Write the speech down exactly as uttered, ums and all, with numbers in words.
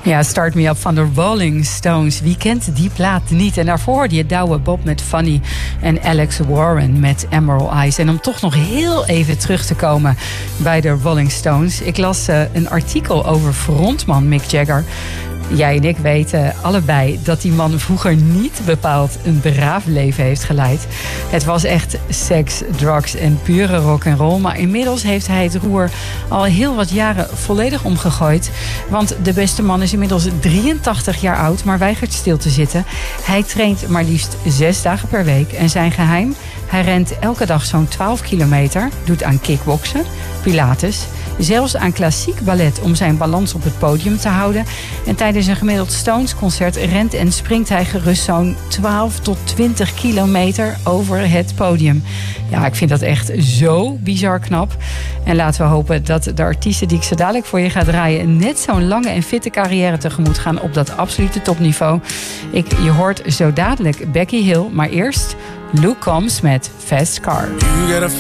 Ja, Start Me Up van de Rolling Stones. Wie kent die plaat niet? En daarvoor hoorde je Douwe Bob met Funny en Alex Warren met Emerald Eyes. En om toch nog heel even terug te komen bij de Rolling Stones. Ik las uh, een artikel over frontman Mick Jagger. Jij en ik weten allebei dat die man vroeger niet bepaald een braaf leven heeft geleid. Het was echt seks, drugs en pure rock'n'roll. Maar inmiddels heeft hij het roer al heel wat jaren volledig omgegooid. Want de beste man is inmiddels drieëntachtig jaar oud, maar weigert stil te zitten. Hij traint maar liefst zes dagen per week. En zijn geheim? Hij rent elke dag zo'n twaalf kilometer, doet aan kickboksen, pilates, zelfs aan klassiek ballet om zijn balans op het podium te houden. En tijdens een gemiddeld Stones-concert rent en springt hij gerust zo'n twaalf tot twintig kilometer over het podium. Ja, ik vind dat echt zo bizar knap. En laten we hopen dat de artiesten die ik zo dadelijk voor je ga draaien net zo'n lange en fitte carrière tegemoet gaan op dat absolute topniveau. Ik, je hoort zo dadelijk Becky Hill, maar eerst Luke Combs met Fast Car.